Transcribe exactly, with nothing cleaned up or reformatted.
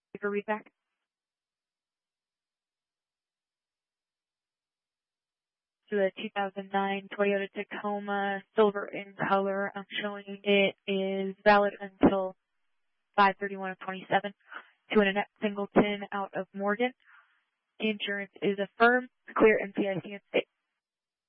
For readback. So the two thousand nine Toyota Tacoma, silver in color. I'm showing it is valid until five thirty-one of twenty-seven. To Annette Singleton out of Morgan. Insurance is affirmed. Clear N C I C and state.